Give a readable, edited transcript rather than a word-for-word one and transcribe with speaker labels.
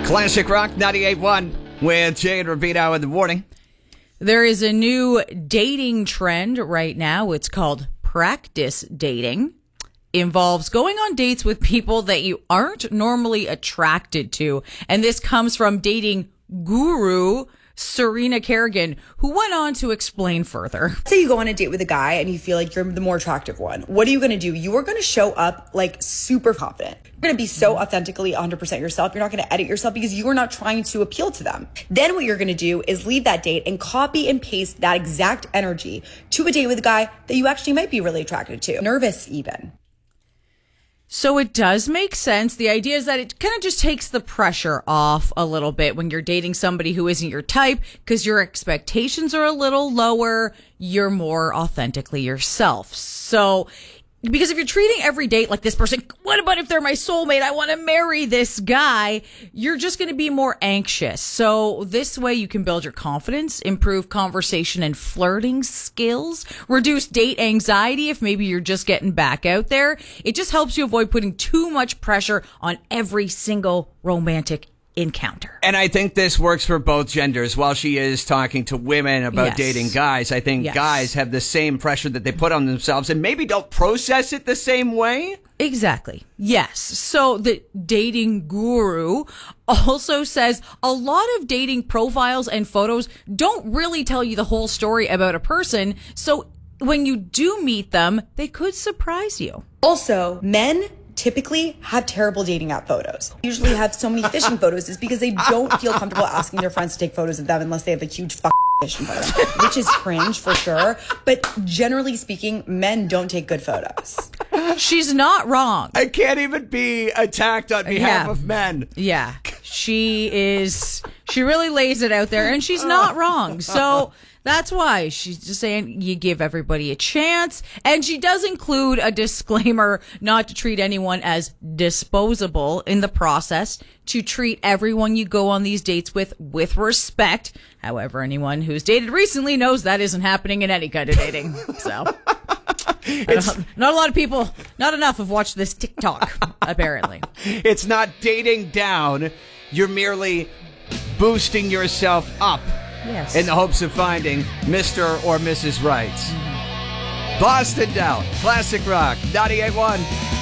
Speaker 1: Classic Rock 98.1 with Jay and Rubino in the morning.
Speaker 2: There is a new dating trend right now. It's called practice dating. Involves going on dates with people that you aren't normally attracted to. And this comes from dating guru Serena Kerrigan, who went on to explain further.
Speaker 3: Say you go on a date with a guy and you feel like you're the more attractive one. What are you going to do? You are going to show up like super confident. You're going to be so authentically 100% yourself. You're not going to edit yourself because you are not trying to appeal to them. Then what you're going to do is leave that date and copy and paste that exact energy to a date with a guy that you actually might be really attracted to. Nervous even.
Speaker 2: So it does make sense. The idea is that it kind of just takes the pressure off a little bit when you're dating somebody who isn't your type because your expectations are a little lower. You're more authentically yourself. So because if you're treating every date like this person, what about if they're my soulmate? I want to marry this guy. You're just going to be more anxious. So this way you can build your confidence, improve conversation and flirting skills, reduce date anxiety if maybe you're just getting back out there. It just helps you avoid putting too much pressure on every single romantic encounter.
Speaker 1: And I think this works for both genders. While she is talking to women about dating guys, I think guys have the same pressure that they put on themselves and maybe don't process it the same way.
Speaker 2: Exactly. Yes. So the dating guru also says a lot of dating profiles and photos don't really tell you the whole story about a person. So when you do meet them, they could surprise you.
Speaker 3: Also, men typically have terrible dating app photos. Usually have so many fishing photos is because they don't feel comfortable asking their friends to take photos of them unless they have a huge fishing photo, which is cringe for sure. But generally speaking, men don't take good photos.
Speaker 2: She's not wrong.
Speaker 1: I can't even be attacked on behalf of men.
Speaker 2: Yeah, she really lays it out there and she's not wrong. So that's why she's just saying you give everybody a chance. And she does include a disclaimer not to treat anyone as disposable in the process, to treat everyone you go on these dates with respect. However, anyone who's dated recently knows that isn't happening in any kind of dating. So not a lot of people, not enough have watched this TikTok, apparently.
Speaker 1: It's not dating down. You're merely boosting yourself up.
Speaker 2: Yes.
Speaker 1: In the hopes of finding Mr. or Mrs. Right. Boston down. Classic Rock 98.1.